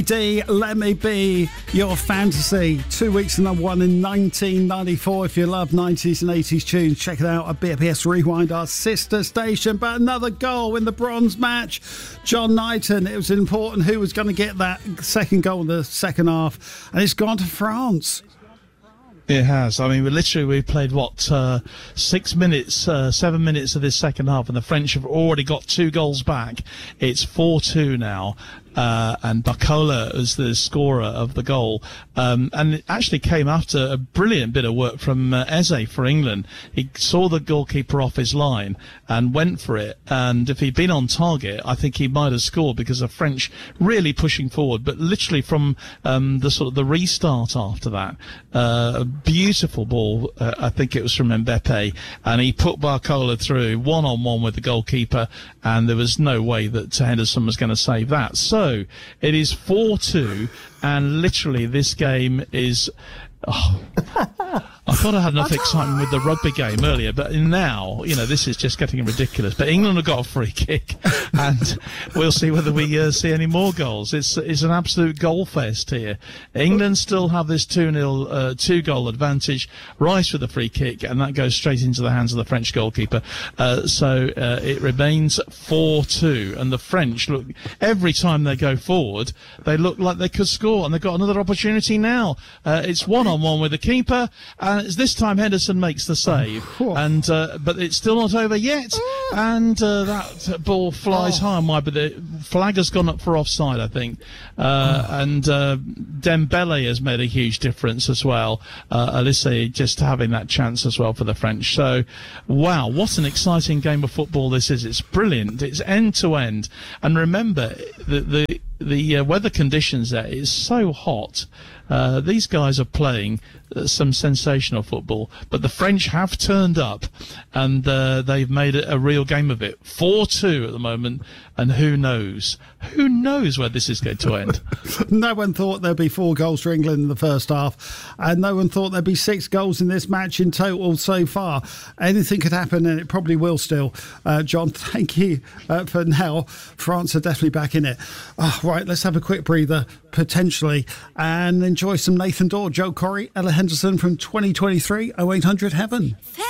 D, Let Me Be Your Fantasy. 2 weeks and one in 1994. If you love 90s and 80s tunes, check it out at BPS Rewind, our sister station. But another goal in the bronze match. John Knighton. It was important who was going to get that second goal in the second half. And it's gone to France. It has. I mean, we played, 6 minutes, 7 minutes of this second half, and the French have already got 2 goals back. It's 4-2 now. And Barcola was the scorer of the goal. And it actually came after a brilliant bit of work from Eze for England. He saw the goalkeeper off his line and went for it. And if he'd been on target, I think he might have scored, because the French really pushing forward. But literally from the restart after that, a beautiful ball, I think it was from Mbappe, and he put Barcola through one-on-one with the goalkeeper, and there was no way that Henderson was going to save that. So it is 4-2, and literally this game is... I thought I had enough excitement with the rugby game earlier, but now, this is just getting ridiculous. But England have got a free kick, and we'll see whether we see any more goals. It's an absolute goal fest here. England still have this 2-0, 2-goal advantage. Rice with a free kick, and that goes straight into the hands of the French goalkeeper. So it remains 4-2, and the French look, every time they go forward, they look like they could score, and they've got another opportunity now. It's one-on-one with the keeper, and it's this time Henderson makes the save, and but it's still not over yet, and that ball flies high and wide, but the flag has gone up for offside, I think, and Dembele has made a huge difference as well. Olise just having that chance as well for the French. So, wow, what an exciting game of football this is. It's brilliant. It's end to end, and remember the weather conditions there is so hot. These guys are playing some sensational football, but the French have turned up, and they've made it a real game of it. 4-2 at the moment, and who knows where this is going to end. No one thought there'd be 4 goals for England in the first half, and no one thought there'd be 6 goals in this match in total so far. Anything could happen, and it probably will still. John, thank you for now. France are definitely back in it. Right, let's have a quick breather, potentially, and enjoy some Nathan Dorr, Joe Corey, Ella Henderson from 2023 0800 Heaven.